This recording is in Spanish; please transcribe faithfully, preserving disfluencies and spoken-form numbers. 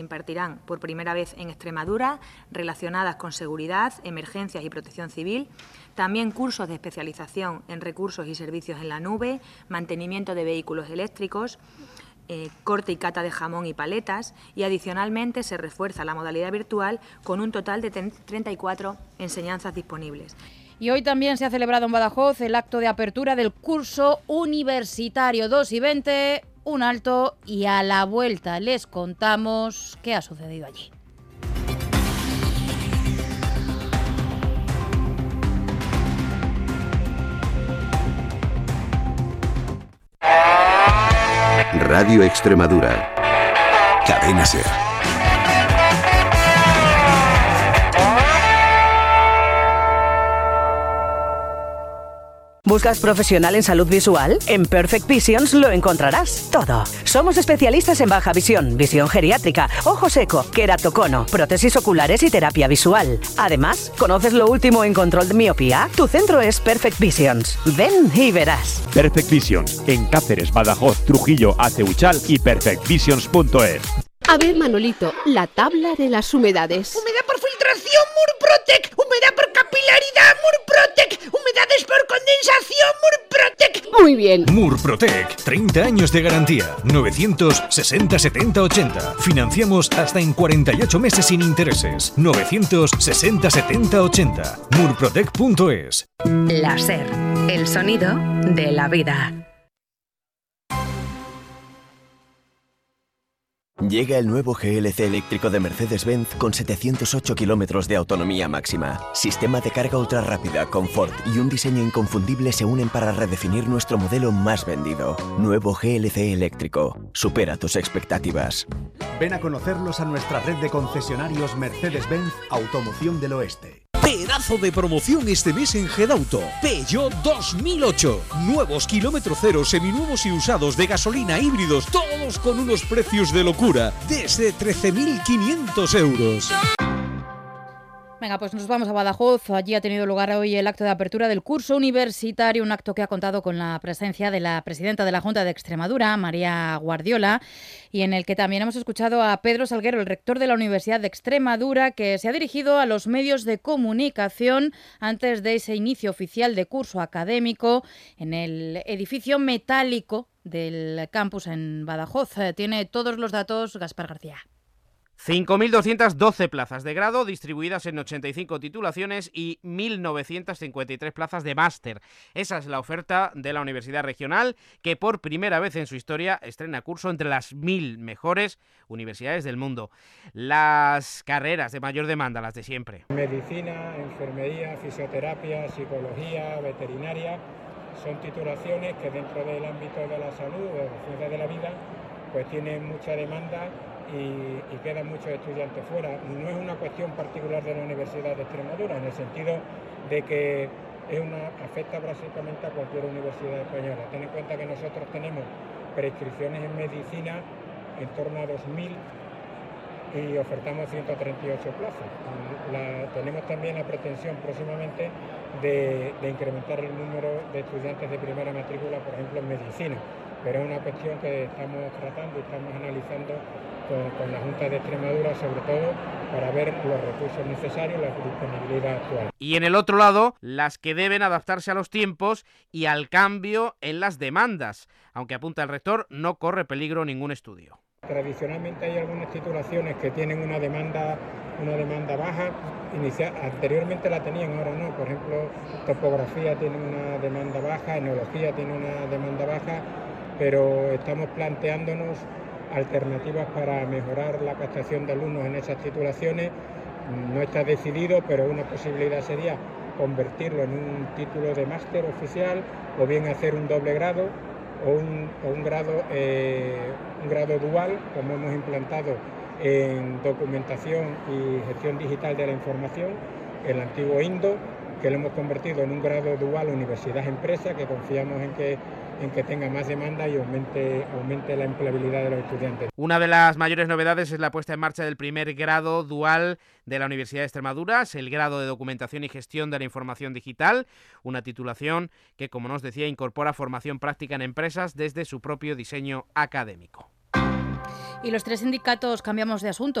Impartirán por primera vez en Extremadura relacionadas con seguridad, emergencias y protección civil, también cursos de especialización en recursos y servicios en la nube, mantenimiento de vehículos eléctricos, eh, corte y cata de jamón y paletas, y adicionalmente se refuerza la modalidad virtual con un total de treinta y cuatro enseñanzas disponibles. Y hoy también se ha celebrado en Badajoz el acto de apertura del curso universitario dos y veinte. Un alto y a la vuelta les contamos qué ha sucedido allí. Radio Extremadura. Cadena SER. ¿Buscas profesional en salud visual? En Perfect Visions lo encontrarás todo. Somos especialistas en baja visión, visión geriátrica, ojo seco, queratocono, prótesis oculares y terapia visual. Además, ¿conoces lo último en control de miopía? Tu centro es Perfect Visions. Ven y verás. Perfect Visions, en Cáceres, Badajoz, Trujillo, Aceuchal y perfect visions punto es. A ver, Manolito, la tabla de las humedades. Humedad por filtración, Murprotec. Humedad por capilaridad, Murprotec. Humedades por condensación, Murprotec. Muy bien. Murprotec, treinta años de garantía. novecientos sesenta setenta ochenta. Financiamos hasta en cuarenta y ocho meses sin intereses. novecientos sesenta setenta ochenta. murprotec punto es. La SER, el sonido de la vida. Llega el nuevo G L C eléctrico de Mercedes-Benz con setecientos ocho kilómetros de autonomía máxima. Sistema de carga ultra rápida, confort y un diseño inconfundible se unen para redefinir nuestro modelo más vendido. Nuevo G L C eléctrico. Supera tus expectativas. Ven a conocerlos a nuestra red de concesionarios Mercedes-Benz Automoción del Oeste. Pedazo de promoción este mes en Gedauto. Peugeot dos mil ocho. Nuevos kilómetro cero, seminuevos y usados de gasolina híbridos, todos con unos precios de locura, desde trece mil quinientos euros. Venga, pues nos vamos a Badajoz. Allí ha tenido lugar hoy el acto de apertura del curso universitario, un acto que ha contado con la presencia de la presidenta de la Junta de Extremadura, María Guardiola, y en el que también hemos escuchado a Pedro Salguero, el rector de la Universidad de Extremadura, que se ha dirigido a los medios de comunicación antes de ese inicio oficial de curso académico en el edificio metálico del campus en Badajoz. Tiene todos los datos Gaspar García. cinco mil doscientas doce plazas de grado distribuidas en ochenta y cinco titulaciones y mil novecientas cincuenta y tres plazas de máster. Esa es la oferta de la Universidad Regional, que por primera vez en su historia estrena curso entre las mil mejores universidades del mundo. Las carreras de mayor demanda, las de siempre. Medicina, enfermería, fisioterapia, psicología, veterinaria, son titulaciones que dentro del ámbito de la salud o de la ciencia de la vida pues tienen mucha demanda y, y quedan muchos estudiantes fuera. No es una cuestión particular de la Universidad de Extremadura, en el sentido de que es una, afecta básicamente a cualquier universidad española. Ten en cuenta que nosotros tenemos prescripciones en medicina en torno a dos mil y ofertamos ciento treinta y ocho plazas. La, tenemos también la pretensión próximamente de, de incrementar el número de estudiantes de primera matrícula, por ejemplo, en medicina. Pero es una cuestión que estamos tratando y estamos analizando con, con la Junta de Extremadura, sobre todo para ver los recursos necesarios, la disponibilidad actual. Y en el otro lado, las que deben adaptarse a los tiempos y al cambio en las demandas. Aunque apunta el rector, no corre peligro ningún estudio. Tradicionalmente hay algunas titulaciones que tienen una demanda, una demanda baja. Inicial, anteriormente la tenían, ahora no. Por ejemplo, topografía tiene una demanda baja, enología tiene una demanda baja, pero estamos planteándonos alternativas para mejorar la captación de alumnos en esas titulaciones. No está decidido, pero una posibilidad sería convertirlo en un título de máster oficial o bien hacer un doble grado o un, o un grado eh, un grado dual, como hemos implantado en documentación y gestión digital de la información, el antiguo INDO, que lo hemos convertido en un grado dual universidad-empresa, que confiamos en que en que tenga más demanda y aumente, aumente la empleabilidad de los estudiantes. Una de las mayores novedades es la puesta en marcha del primer grado dual de la Universidad de Extremadura, es el grado de Documentación y Gestión de la Información Digital, una titulación que, como nos decía, incorpora formación práctica en empresas desde su propio diseño académico. Y los tres sindicatos, cambiamos de asunto,